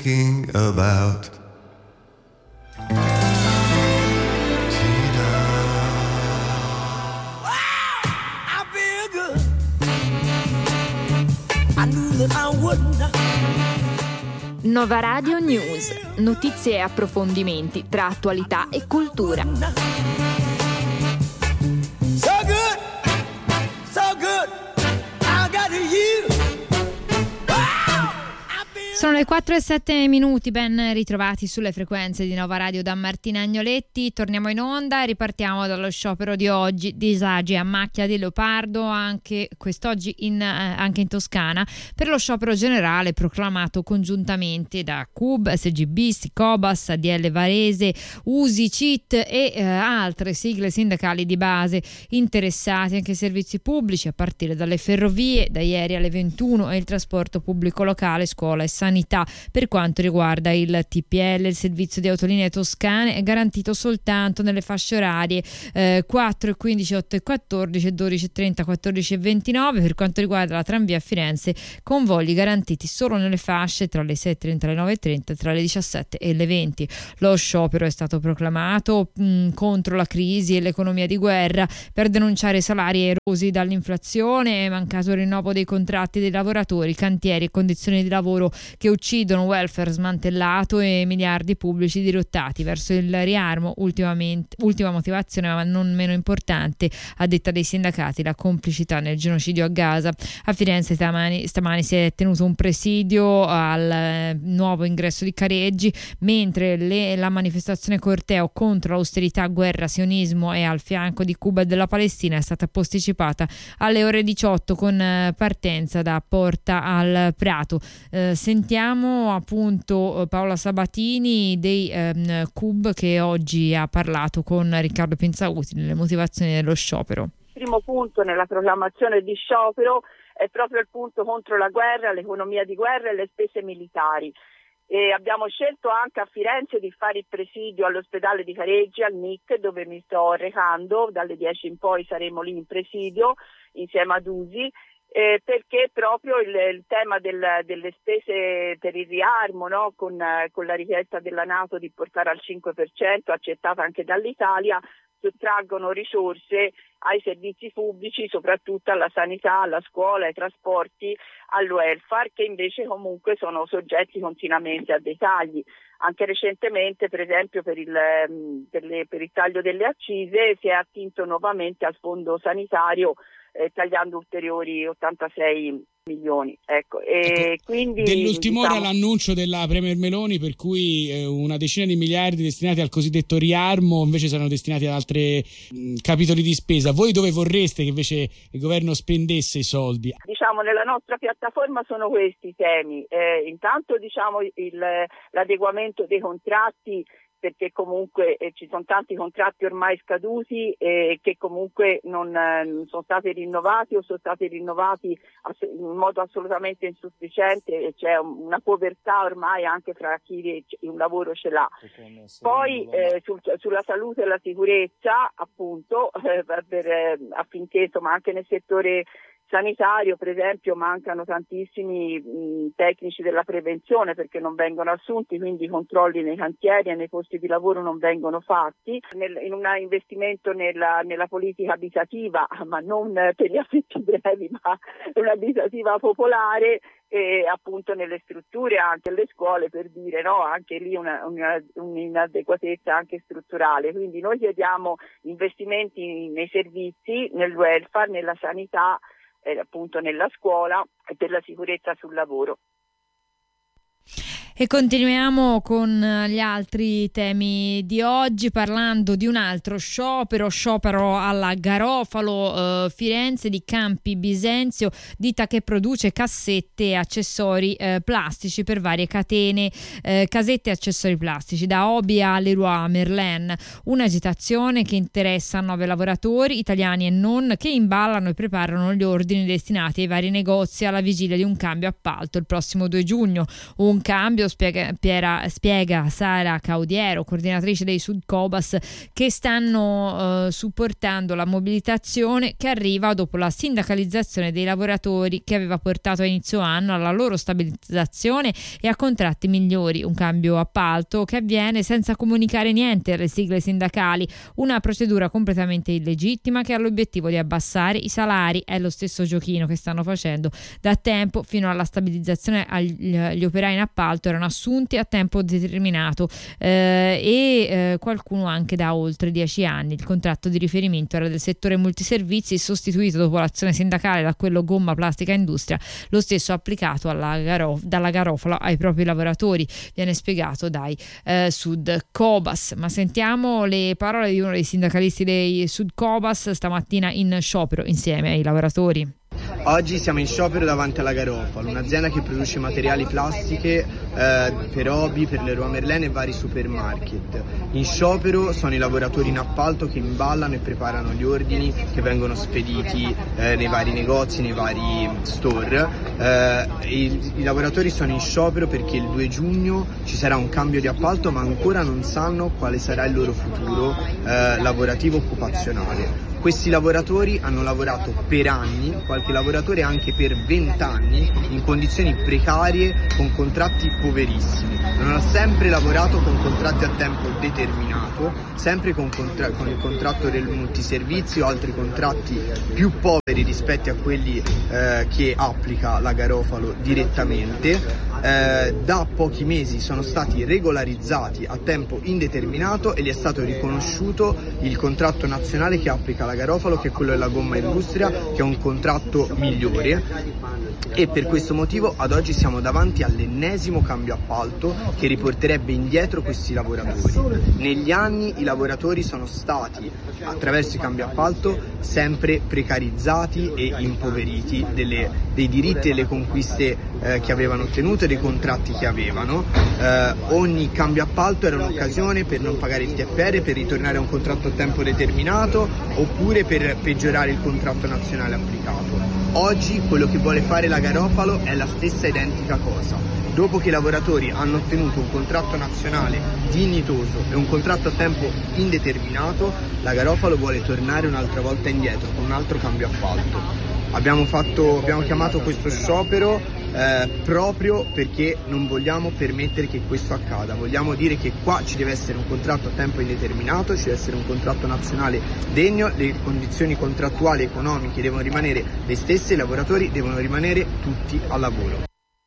thinking about Tina. Wow, I feel good. I knew that I wouldn't. Nova Radio News, notizie e approfondimenti tra attualità e cultura. So good, I got you. Sono le 4:07, ben ritrovati sulle frequenze di Nova Radio da Martina Agnoletti. Torniamo in onda e ripartiamo dallo sciopero di oggi. Disagi a macchia di leopardo anche quest'oggi anche in Toscana per lo sciopero generale proclamato congiuntamente da CUB, SGB, Sicobas, ADL Varese, USI, CIT e altre sigle sindacali di base interessati, anche i servizi pubblici a partire dalle ferrovie da ieri alle 21 e il trasporto pubblico locale, scuola e sanità. Per quanto riguarda il TPL, il servizio di autolinee toscane è garantito soltanto nelle fasce orarie 4 e 15, 8 e 14, 12 e 30, 14 e 29. Per quanto riguarda la tranvia a Firenze, convogli garantiti solo nelle fasce tra le 6.30 e le 9.30, tra le 17 e le 20. Lo sciopero è stato proclamato contro la crisi e l'economia di guerra, per denunciare salari erosi dall'inflazione, mancato il rinnovo dei contratti dei lavoratori, cantieri e condizioni di lavoro che uccidono, welfare smantellato e miliardi pubblici dirottati verso il riarmo. Ultima motivazione, ma non meno importante, a detta dei sindacati, la complicità nel genocidio a Gaza. A Firenze stamani si è tenuto un presidio al nuovo ingresso di Careggi, mentre la manifestazione corteo contro l'austerità, guerra, sionismo e al fianco di Cuba e della Palestina è stata posticipata alle ore 18 con partenza da Porta al Prato. Sentiamo appunto Paola Sabatini dei CUB, che oggi ha parlato con Riccardo Pinzauti nelle motivazioni dello sciopero. Il primo punto nella proclamazione di sciopero è proprio il punto contro la guerra, l'economia di guerra e le spese militari. E abbiamo scelto anche a Firenze di fare il presidio all'ospedale di Careggi, al NIC, dove mi sto recando. Dalle 10 in poi saremo lì in presidio insieme ad USI. Perché proprio il tema delle spese per il riarmo, no? con la richiesta della NATO di portare al 5%, accettata anche dall'Italia, sottraggono risorse ai servizi pubblici, soprattutto alla sanità, alla scuola, ai trasporti, al welfare, che invece comunque sono soggetti continuamente a dei tagli. Anche recentemente, per esempio, per il taglio delle accise si è attinto nuovamente al fondo sanitario, tagliando ulteriori 86 milioni. Ecco. Quindi, dell'ultima ora l'annuncio della Premier Meloni per cui una decina di miliardi destinati al cosiddetto riarmo invece saranno destinati ad altri capitoli di spesa. Voi dove vorreste che invece il governo spendesse i soldi? Diciamo, nella nostra piattaforma sono questi i temi. Intanto l'adeguamento dei contratti, perché comunque ci sono tanti contratti ormai scaduti che comunque non sono stati rinnovati o sono stati rinnovati in modo assolutamente insufficiente, e c'è una povertà ormai anche fra chi un lavoro ce l'ha. Poi sulla salute e la sicurezza, appunto, affinché insomma anche nel settore sanitario, per esempio, mancano tantissimi tecnici della prevenzione perché non vengono assunti, quindi i controlli nei cantieri e nei posti di lavoro non vengono fatti. In un investimento nella politica abitativa, ma non per gli affitti brevi, ma un'abitativa popolare, e appunto nelle strutture, anche alle scuole, per dire, no, anche lì un'inadeguatezza anche strutturale. Quindi noi chiediamo investimenti nei servizi, nel welfare, nella sanità, appunto nella scuola e per la sicurezza sul lavoro. E continuiamo con gli altri temi di oggi, parlando di un altro sciopero alla Garofalo, Firenze, di Campi Bisenzio, ditta che produce cassette e accessori plastici per varie catene, casette e accessori plastici, da Obi a Leroy Merlin. Un'agitazione che interessa 9 lavoratori, italiani e non, che imballano e preparano gli ordini destinati ai vari negozi alla vigilia di un cambio appalto il prossimo 2 giugno. Un cambio motivo, spiega Sara Caudiero, coordinatrice dei Sudcobas, che stanno supportando la mobilitazione che arriva dopo la sindacalizzazione dei lavoratori, che aveva portato a inizio anno alla loro stabilizzazione e a contratti migliori. Un cambio appalto che avviene senza comunicare niente alle sigle sindacali, una procedura completamente illegittima che ha l'obiettivo di abbassare i salari. È lo stesso giochino che stanno facendo da tempo. Fino alla stabilizzazione gli operai in appalto erano assunti a tempo determinato e qualcuno anche da oltre 10 anni. Il contratto di riferimento era del settore multiservizi, sostituito dopo l'azione sindacale da quello gomma, plastica e industria, lo stesso applicato dalla Garofalo ai propri lavoratori, viene spiegato dai Sudcobas. Ma sentiamo le parole di uno dei sindacalisti dei Sudcobas stamattina in sciopero insieme ai lavoratori. Oggi siamo in sciopero davanti alla Garofalo, un'azienda che produce materiali plastiche per Obi, per Leroy Merlin e vari supermarket. In sciopero sono i lavoratori in appalto che imballano e preparano gli ordini che vengono spediti nei vari negozi, nei vari store. I lavoratori sono in sciopero perché il 2 giugno ci sarà un cambio di appalto, ma ancora non sanno quale sarà il loro futuro lavorativo occupazionale. Questi lavoratori hanno lavorato per anni, qualche lavoratore anche per 20 anni, in condizioni precarie, con contratti poverissimi. Non ha sempre lavorato con contratti a tempo determinato, sempre con il contratto del multiservizi o altri contratti più poveri rispetto a quelli che applica la Garofalo direttamente. Da pochi mesi sono stati regolarizzati a tempo indeterminato e gli è stato riconosciuto il contratto nazionale che applica la Garofalo, che è quello della gomma industria, che è un contratto migliore, e per questo motivo ad oggi siamo davanti all'ennesimo cambio appalto che riporterebbe indietro questi lavoratori. Negli anni i lavoratori sono stati, attraverso i cambi appalto, sempre precarizzati e impoveriti dei diritti e delle conquiste che avevano ottenuto e dei contratti che avevano. Ogni cambio appalto era un'occasione per non pagare il TFR, per ritornare a un contratto a tempo determinato oppure per peggiorare il contratto nazionale applicato. Oggi quello che vuole fare la Garofalo è la stessa identica cosa. Dopo che i lavoratori hanno ottenuto un contratto nazionale dignitoso e un contratto a tempo indeterminato, la Garofalo vuole tornare un'altra volta indietro con un altro cambio appalto. Abbiamo chiamato questo sciopero proprio perché non vogliamo permettere che questo accada. Vogliamo dire che qua ci deve essere un contratto a tempo indeterminato, ci deve essere un contratto nazionale degno, le condizioni contrattuali e economiche devono rimanere le stesse, i lavoratori devono rimanere tutti al lavoro.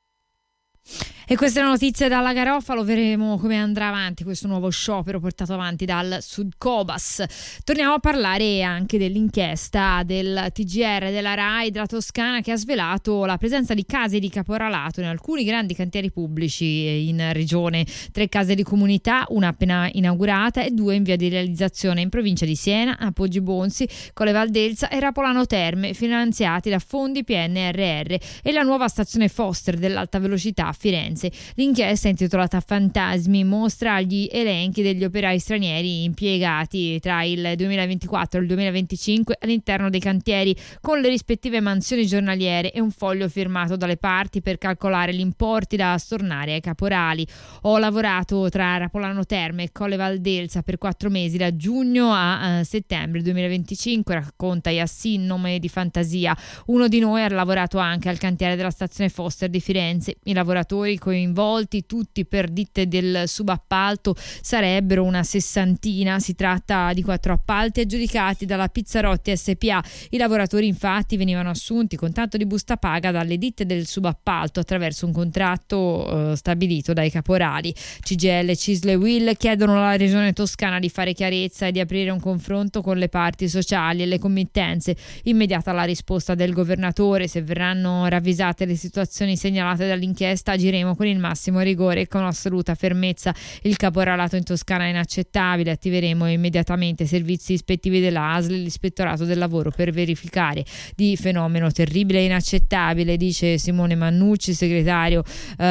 E queste sono notizie dalla Garofalo. Vedremo come andrà avanti questo nuovo sciopero portato avanti dal Sudcobas. Torniamo a parlare anche dell'inchiesta del TGR della RAI della Toscana, che ha svelato la presenza di case di caporalato in alcuni grandi cantieri pubblici in regione. 3 case di comunità, una appena inaugurata e 2 in via di realizzazione in provincia di Siena, Apoggi Bonzi, Colle Valdelsa e Rapolano Terme, finanziati da fondi PNRR, e la nuova stazione Foster dell'alta velocità a Firenze. L'inchiesta, intitolata Fantasmi, mostra gli elenchi degli operai stranieri impiegati tra il 2024 e il 2025 all'interno dei cantieri, con le rispettive mansioni giornaliere e un foglio firmato dalle parti per calcolare gli importi da stornare ai caporali. Ho lavorato tra Rapolano Terme e Colle Valdelsa per 4 mesi, da giugno a settembre 2025, racconta Yassin, nome di fantasia. Uno di noi ha lavorato anche al cantiere della stazione Foster di Firenze. I lavoratori coinvolti, tutti per ditte del subappalto, sarebbero una 60. Si tratta di 4 appalti aggiudicati dalla Pizzarotti SPA. I lavoratori infatti venivano assunti con tanto di busta paga dalle ditte del subappalto attraverso un contratto stabilito dai caporali. CGIL, CISL e UIL chiedono alla Regione Toscana di fare chiarezza e di aprire un confronto con le parti sociali e le committenze. Immediata la risposta del governatore: se verranno ravvisate le situazioni segnalate dall'inchiesta, agiremo con il massimo rigore e con assoluta fermezza. Il caporalato in Toscana è inaccettabile. Attiveremo immediatamente i servizi ispettivi della ASL e l'Ispettorato del Lavoro per verificare di fenomeno terribile e inaccettabile, dice Simone Mannucci, segretario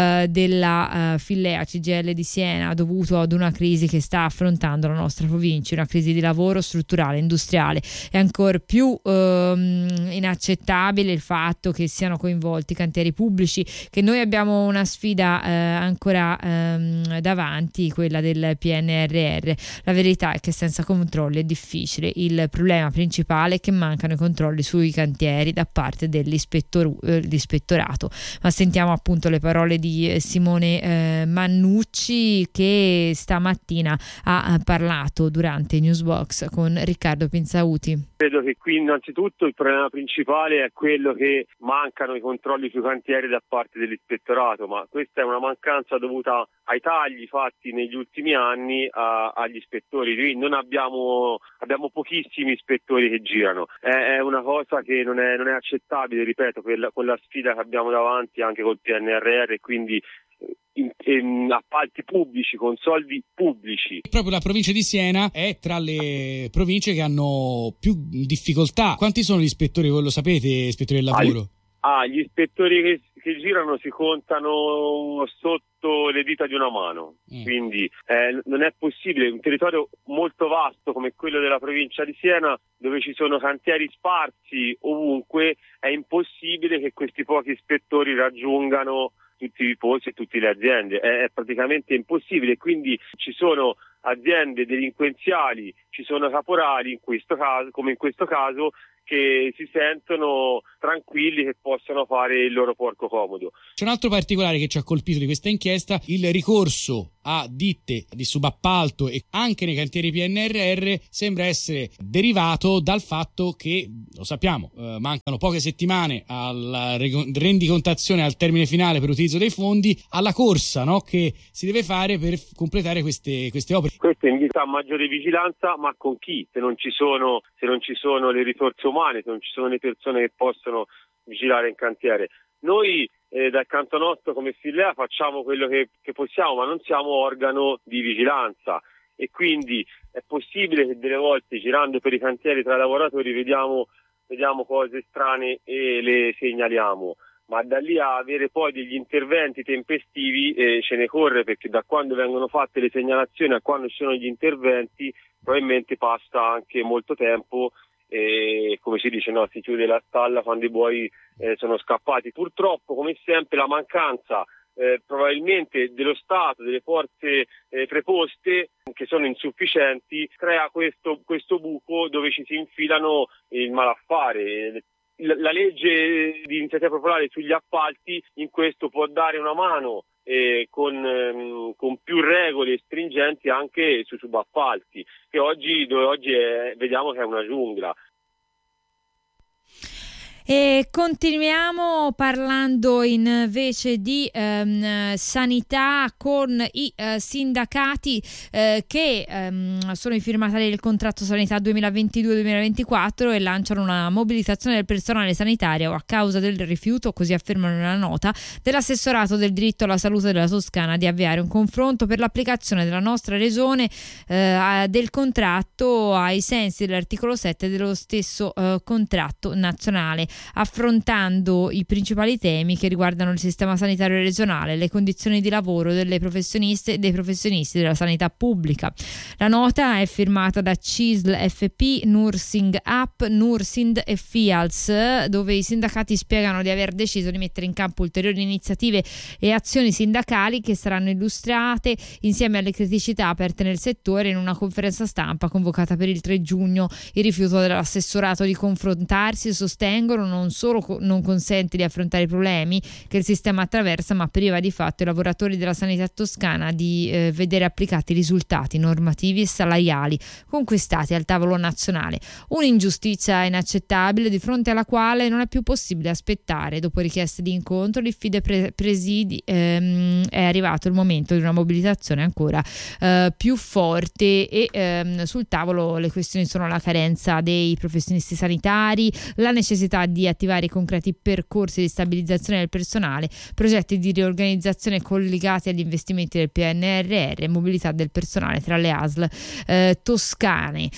della Fillea CGIL di Siena, dovuto ad una crisi che sta affrontando la nostra provincia, una crisi di lavoro strutturale, industriale. È ancora più inaccettabile il fatto che siano coinvolti cantieri pubblici, che noi abbiamo una sfida sfida ancora davanti, quella del PNRR. La verità è che senza controlli è difficile. Il problema principale è che mancano i controlli sui cantieri da parte dell'ispettorato. Ma sentiamo appunto le parole di Simone Mannucci, che stamattina ha parlato durante Newsbox con Riccardo Pinzauti. Credo che qui innanzitutto il problema principale è quello che mancano i controlli sui cantieri da parte dell'ispettorato, ma questa è una mancanza dovuta ai tagli fatti negli ultimi anni agli ispettori. Quindi non abbiamo pochissimi ispettori che girano. È una cosa che non è accettabile, ripeto, con la sfida che abbiamo davanti anche col PNRR, e quindi in appalti pubblici con soldi pubblici. Proprio la provincia di Siena è tra le province che hanno più difficoltà. Quanti sono gli ispettori, voi lo sapete, ispettori del lavoro? Gli ispettori che girano si contano sotto le dita di una mano, quindi non è possibile. Un territorio molto vasto come quello della provincia di Siena, dove ci sono cantieri sparsi ovunque, è impossibile che questi pochi ispettori raggiungano tutti i posti e tutte le aziende. È praticamente impossibile, quindi ci sono aziende delinquenziali, ci sono caporali in questo caso, come in questo caso, che si sentono tranquilli che possano fare il loro porco comodo. C'è un altro particolare che ci ha colpito di questa inchiesta: il ricorso a ditte di subappalto e anche nei cantieri PNRR sembra essere derivato dal fatto che, lo sappiamo, mancano poche settimane alla rendicontazione, al termine finale per utilizzo dei fondi, alla corsa, no, che si deve fare per completare queste opere. Questo invita a maggiore vigilanza, ma con chi? Se non ci sono le risorse umane, se non ci sono le persone che possono vigilare in cantiere. Noi dal canto nostro come Fillea facciamo quello che possiamo, ma non siamo organo di vigilanza, e quindi è possibile che delle volte, girando per i cantieri tra lavoratori, vediamo cose strane e le segnaliamo, ma da lì a avere poi degli interventi tempestivi ce ne corre, perché da quando vengono fatte le segnalazioni a quando ci sono gli interventi probabilmente passa anche molto tempo. E come si dice, si chiude la stalla quando i buoi sono scappati. Purtroppo, come sempre, la mancanza probabilmente dello Stato, delle forze preposte, che sono insufficienti, crea questo buco dove ci si infilano il malaffare. La legge di iniziativa popolare sugli appalti in questo può dare una mano, con più regole stringenti anche sui subappalti, che oggi vediamo che è una giungla. E continuiamo parlando invece di sanità con i sindacati che sono i firmatari del contratto sanità 2022-2024 e lanciano una mobilitazione del personale sanitario a causa del rifiuto, così affermano nella nota, dell'assessorato del diritto alla salute della Toscana di avviare un confronto per l'applicazione della nostra regione del contratto ai sensi dell'articolo 7 dello stesso contratto nazionale, affrontando i principali temi che riguardano il sistema sanitario regionale, le condizioni di lavoro delle professioniste e dei professionisti della sanità pubblica. La nota è firmata da CISL FP, Nursing Up, Nursind e FIALS, dove i sindacati spiegano di aver deciso di mettere in campo ulteriori iniziative e azioni sindacali che saranno illustrate insieme alle criticità aperte nel settore in una conferenza stampa convocata per il 3 giugno. Il rifiuto dell'assessorato di confrontarsi, sostengono, non solo non consente di affrontare i problemi che il sistema attraversa, ma priva di fatto i lavoratori della sanità toscana di vedere applicati i risultati normativi e salariali conquistati al tavolo nazionale. Un'ingiustizia inaccettabile di fronte alla quale non è più possibile aspettare. Dopo richieste di incontro, l'IFIDE presidi, è arrivato il momento di una mobilitazione ancora più forte e sul tavolo le questioni sono la carenza dei professionisti sanitari, la necessità di attivare i concreti percorsi di stabilizzazione del personale, progetti di riorganizzazione collegati agli investimenti del PNRR, mobilità del personale tra le ASL toscane.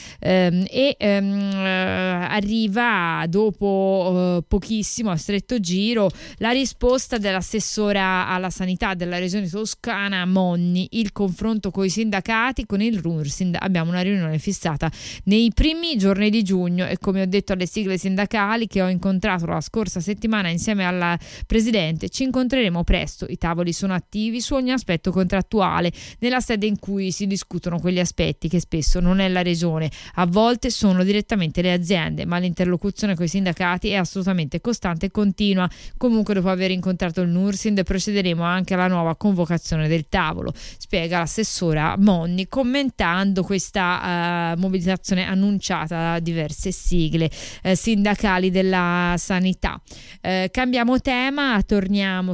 Arriva dopo pochissimo, a stretto giro, la risposta dell'assessora alla sanità della regione toscana Monni. Il confronto con i sindacati, con il Nursind, abbiamo una riunione fissata nei primi giorni di giugno e, come ho detto alle sigle sindacali che ho incontrato incontrato la scorsa settimana insieme al presidente. Ci incontreremo presto, i tavoli sono attivi su ogni aspetto contrattuale, nella sede in cui si discutono quegli aspetti che spesso non è la regione, a volte sono direttamente le aziende, ma l'interlocuzione con i sindacati è assolutamente costante e continua. Comunque, dopo aver incontrato il Nursind, procederemo anche alla nuova convocazione del tavolo, spiega l'assessora Monni, commentando questa mobilitazione annunciata da diverse sigle sindacali della sanità. Cambiamo tema, torneremo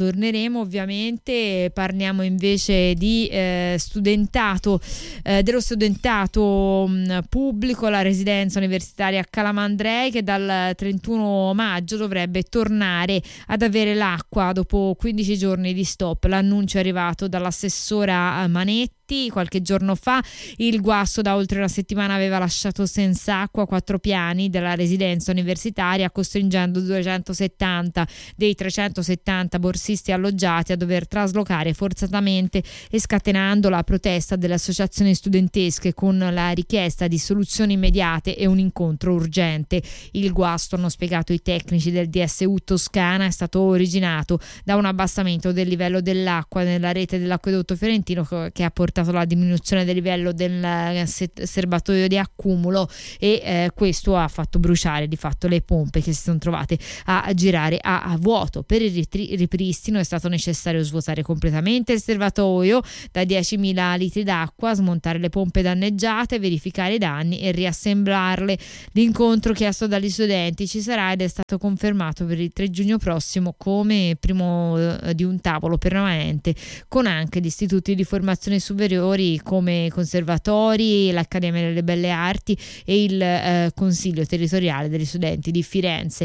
ovviamente, parliamo invece di studentato, dello studentato pubblico, la residenza universitaria Calamandrei, che dal 31 maggio dovrebbe tornare ad avere l'acqua dopo 15 giorni di stop. L'annuncio è arrivato dall'assessora Manetti qualche giorno fa. Il guasto da oltre una settimana aveva lasciato senza acqua 4 piani della residenza universitaria, costringendo 270 dei 370 borsisti alloggiati a dover traslocare forzatamente e scatenando la protesta delle associazioni studentesche con la richiesta di soluzioni immediate e un incontro urgente. Il guasto, hanno spiegato i tecnici del DSU Toscana, è stato originato da un abbassamento del livello dell'acqua nella rete dell'acquedotto fiorentino, che ha portato alla diminuzione del livello del serbatoio di accumulo e questo ha fatto bruciare di fatto le pompe, che si sono trovate a girare a vuoto. Per il ripristino è stato necessario svuotare completamente il serbatoio da 10.000 litri d'acqua, smontare le pompe danneggiate, verificare i danni e riassemblarle. L'incontro chiesto dagli studenti ci sarà ed è stato confermato per il 3 giugno prossimo come primo di un tavolo permanente con anche gli istituti di formazione superiori come conservatori, l'Accademia delle Belle Arti e il Consiglio territoriale degli studenti di Firenze.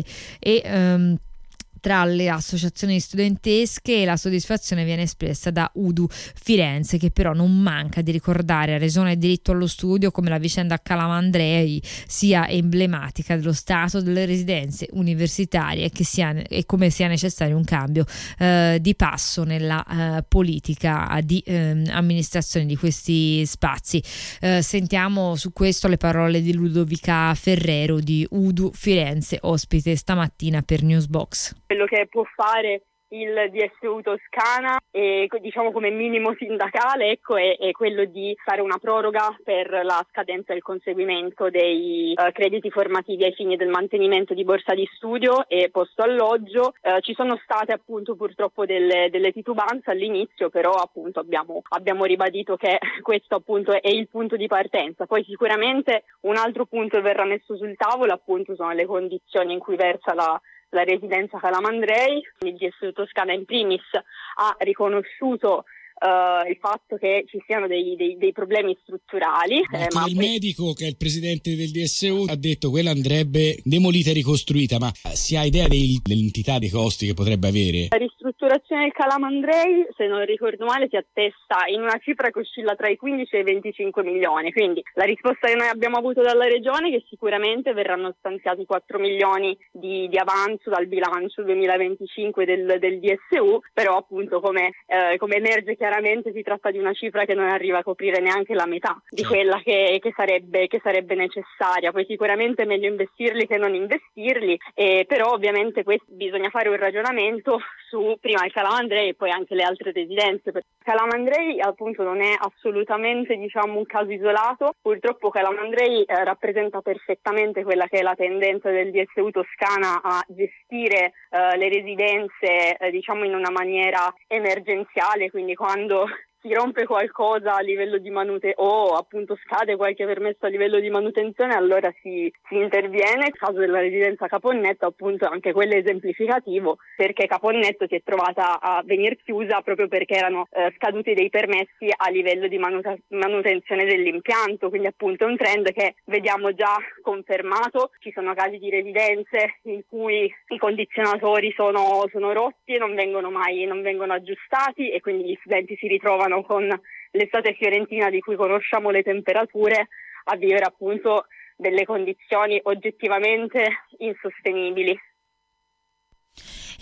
E tra le associazioni studentesche la soddisfazione viene espressa da UDU Firenze, che però non manca di ricordare a ragione del diritto allo studio come la vicenda Calamandrei sia emblematica dello stato delle residenze universitarie e come sia necessario un cambio di passo nella politica di amministrazione di questi spazi. Sentiamo su questo le parole di Ludovica Ferrero di UDU Firenze, ospite stamattina per Newsbox. Quello che può fare il DSU Toscana e diciamo come minimo sindacale è quello di fare una proroga per la scadenza del conseguimento dei crediti formativi ai fini del mantenimento di borsa di studio e posto alloggio. Ci sono state appunto purtroppo delle titubanze all'inizio, però appunto abbiamo ribadito che questo appunto è il punto di partenza. Poi sicuramente un altro punto che verrà messo sul tavolo appunto sono le condizioni in cui versa la residenza Calamandrei. Il DSU Toscana in primis ha riconosciuto il fatto che ci siano dei problemi strutturali. Il medico, che è il presidente del DSU, ha detto che quella andrebbe demolita e ricostruita, ma si ha idea dell'entità dei costi che potrebbe avere? La ristrutturazione del Calamandrei, se non ricordo male, si attesta in una cifra che oscilla tra i 15 e i 25 milioni, quindi la risposta che noi abbiamo avuto dalla regione è che sicuramente verranno stanziati 4 milioni di avanzo dal bilancio 2025 del DSU, però appunto come emerge chiaramente si tratta di una cifra che non arriva a coprire neanche la metà di quella che sarebbe necessaria. Poi sicuramente è meglio investirli che non investirli, però ovviamente bisogna fare un ragionamento su prima il Calamandrei e poi anche le altre residenze. Calamandrei appunto non è assolutamente un caso isolato. Purtroppo Calamandrei rappresenta perfettamente quella che è la tendenza del DSU Toscana a gestire le residenze in una maniera emergenziale, quindi quando si rompe qualcosa a livello di o appunto scade qualche permesso a livello di manutenzione, allora si interviene. Il caso della residenza Caponnetto appunto anche quello è esemplificativo, perché Caponnetto si è trovata a venir chiusa proprio perché erano scaduti dei permessi a livello di manutenzione dell'impianto, quindi appunto è un trend che vediamo già confermato. Ci sono casi di residenze in cui i condizionatori sono rotti e non vengono aggiustati, e quindi gli studenti si ritrovano con l'estate fiorentina, di cui conosciamo le temperature, a vivere appunto delle condizioni oggettivamente insostenibili.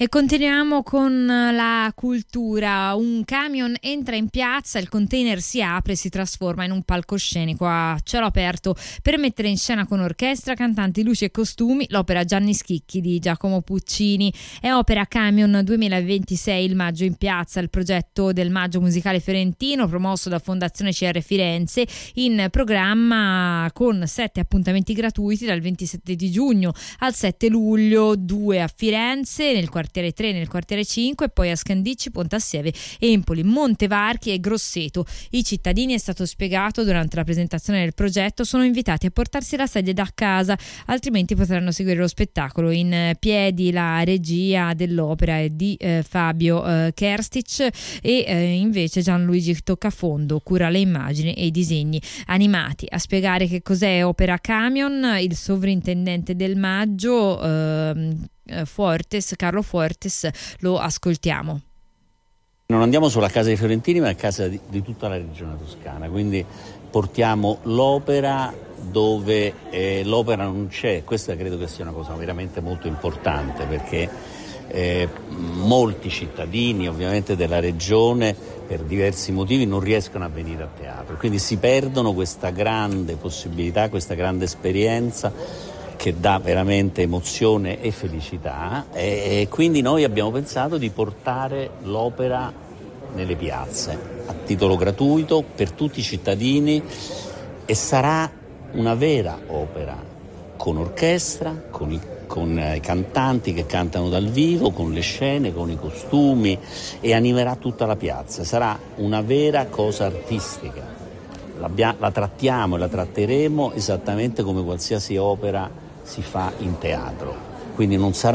E continuiamo con la cultura. Un camion entra in piazza, il container si apre e si trasforma in un palcoscenico a cielo aperto per mettere in scena con orchestra, cantanti, luci e costumi l'opera Gianni Schicchi di Giacomo Puccini. È Opera Camion 2026, il maggio in piazza, il progetto del Maggio Musicale Fiorentino promosso da Fondazione CR Firenze, in programma con 7 appuntamenti gratuiti dal 27 di giugno al 7 luglio, 2 a Firenze, nel quartiere 3, nel quartiere 5, e poi a Scandicci, Pontassieve, Empoli, Montevarchi e Grosseto. I cittadini, è stato spiegato durante la presentazione del progetto, sono invitati a portarsi la sedia da casa, altrimenti potranno seguire lo spettacolo in piedi. La regia dell'opera è di Fabio Kerstic e invece Gianluigi Toccafondo cura le immagini e i disegni animati. A spiegare che cos'è Opera Camion il sovrintendente del Maggio Carlo Fuertes, lo ascoltiamo. Non andiamo solo a casa dei fiorentini, ma a casa di tutta la regione toscana, quindi portiamo l'opera dove l'opera non c'è. Questa credo che sia una cosa veramente molto importante, perché molti cittadini ovviamente della regione per diversi motivi non riescono a venire a teatro, quindi si perdono questa grande possibilità, questa grande esperienza che dà veramente emozione e felicità, e quindi noi abbiamo pensato di portare l'opera nelle piazze a titolo gratuito per tutti i cittadini, e sarà una vera opera con orchestra, con i cantanti che cantano dal vivo, con le scene, con i costumi, e animerà tutta la piazza. Sarà una vera cosa artistica. La trattiamo e la tratteremo esattamente come qualsiasi opera si fa in teatro, quindi non sarà